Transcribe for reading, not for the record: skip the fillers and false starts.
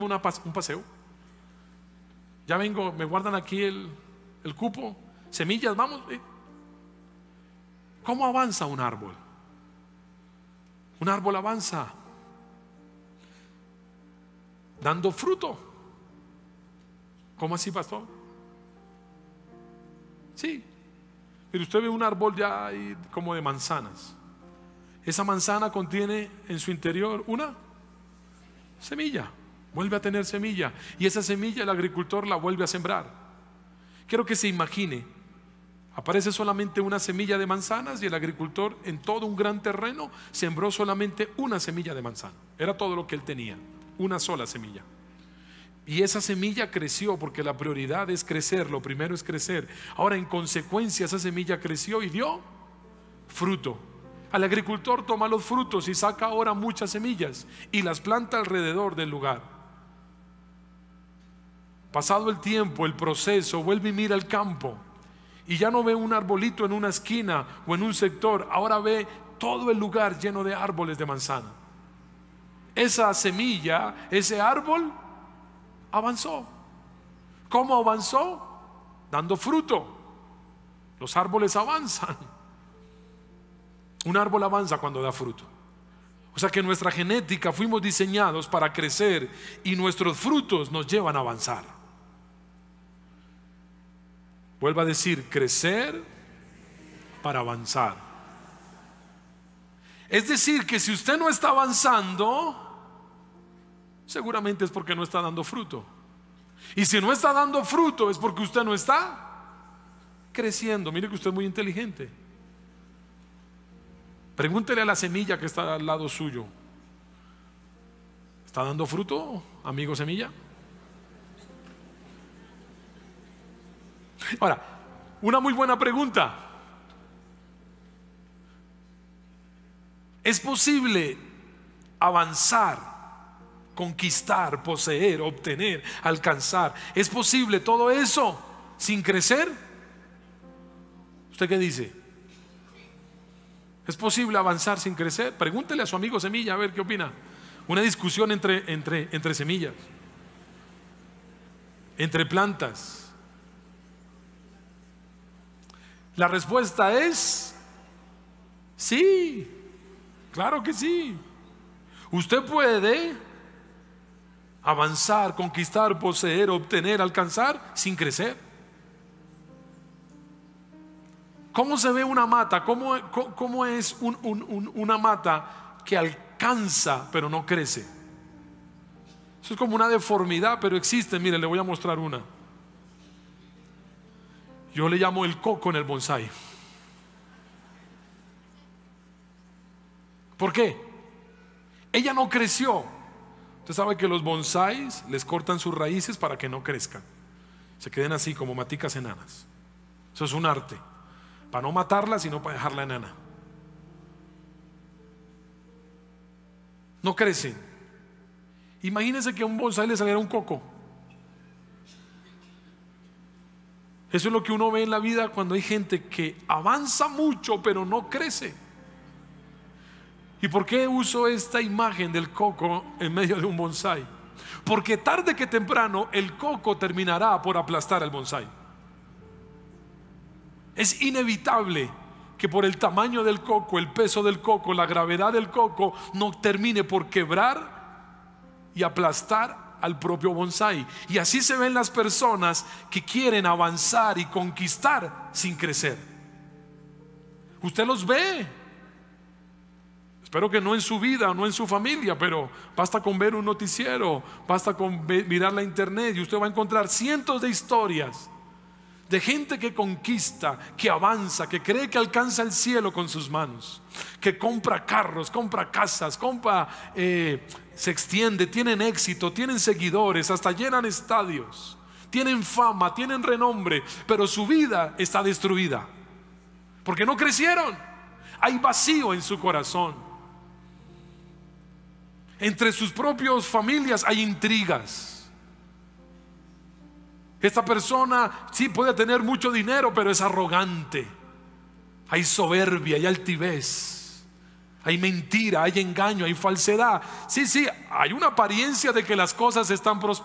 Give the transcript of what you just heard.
un paseo. Ya vengo, me guardan aquí el cupo, semillas, vamos. ¿Cómo avanza un árbol? Un árbol avanza dando fruto. ¿Cómo así, pastor? Sí. Pero usted ve un árbol ya ahí como de manzanas. Esa manzana contiene en su interior una semilla. Vuelve a tener semilla. Y esa semilla el agricultor la vuelve a sembrar. Quiero que se imagine. Aparece solamente una semilla de manzanas y el agricultor en todo un gran terreno sembró solamente una semilla de manzana. Era todo lo que él tenía, una sola semilla. Y esa semilla creció porque la prioridad es crecer, lo primero es crecer. Ahora, en consecuencia, esa semilla creció y dio fruto. Al agricultor toma los frutos y saca ahora muchas semillas y las planta alrededor del lugar. Pasado el tiempo, el proceso, vuelve y mira el campo y ya no ve un arbolito en una esquina o en un sector, ahora ve todo el lugar lleno de árboles de manzana. Esa semilla, ese árbol avanzó. ¿Cómo avanzó? Dando fruto. Los árboles avanzan. Un árbol avanza cuando da fruto. O sea que nuestra genética fuimos diseñados para crecer y nuestros frutos nos llevan a avanzar. Vuelvo a decir, crecer para avanzar. Es decir, que si usted no está avanzando, seguramente es porque no está dando fruto. Y si no está dando fruto es porque usted no está creciendo. Mire que usted es muy inteligente. Pregúntele a la semilla que está al lado suyo. ¿Está dando fruto, amigo semilla? Ahora, una muy buena pregunta. ¿Es posible avanzar, conquistar, poseer, obtener, alcanzar? ¿Es posible todo eso sin crecer? ¿Usted qué dice? ¿Es posible avanzar sin crecer? Pregúntele a su amigo semilla a ver qué opina. Una discusión entre semillas, entre plantas. La respuesta es sí, claro que sí. Usted puede avanzar, conquistar, poseer, obtener, alcanzar sin crecer. ¿Cómo se ve una mata? ¿Cómo es una mata que alcanza pero no crece? Eso es como una deformidad, pero existe. Mire, le voy a mostrar una. Yo le llamo el coco en el bonsái. ¿Por qué? Ella no creció. Usted sabe que los bonsáis les cortan sus raíces para que no crezcan, se queden así como maticas enanas. Eso es un arte, para no matarla sino para dejarla enana. No crecen. Imagínense que a un bonsái le saliera un coco. Eso es lo que uno ve en la vida cuando hay gente que avanza mucho pero no crece. ¿Y por qué uso esta imagen del coco en medio de un bonsái? Porque tarde que temprano el coco terminará por aplastar al bonsái. Es inevitable que por el tamaño del coco, el peso del coco, la gravedad del coco no termine por quebrar y aplastar al propio bonsái. Y así se ven las personas que quieren avanzar y conquistar sin crecer. Usted los ve. Espero que no en su vida o no en su familia, pero basta con ver un noticiero, basta con mirar la internet y usted va a encontrar cientos de historias de gente que conquista, que avanza, que cree que alcanza el cielo con sus manos, que compra carros, compra casas, se extiende, tienen éxito, tienen seguidores, hasta llenan estadios, tienen fama, tienen renombre, pero su vida está destruida porque no crecieron. Hay vacío en su corazón. Entre sus propias familias hay intrigas. Esta persona sí puede tener mucho dinero, pero es arrogante. Hay soberbia, hay altivez. Hay mentira, hay engaño, hay falsedad. Sí, hay una apariencia de que las cosas están prosperando.